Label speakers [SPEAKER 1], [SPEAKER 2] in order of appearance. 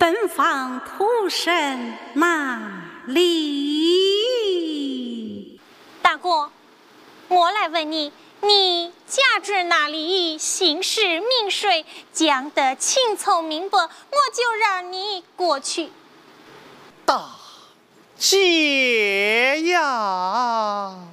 [SPEAKER 1] 奔放土神哪里？
[SPEAKER 2] 大哥，我来问你，你家住哪里？姓氏名谁？讲得清楚明白，我就让你过去。
[SPEAKER 3] 大姐呀！